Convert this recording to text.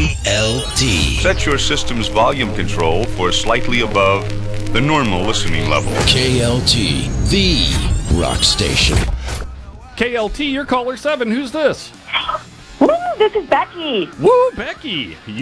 KLT. Set your system's volume control for slightly above the normal listening level. KLT, the rock station. KLT, you're caller 7. Who's this? Woo, this is Becky. Woo, Becky.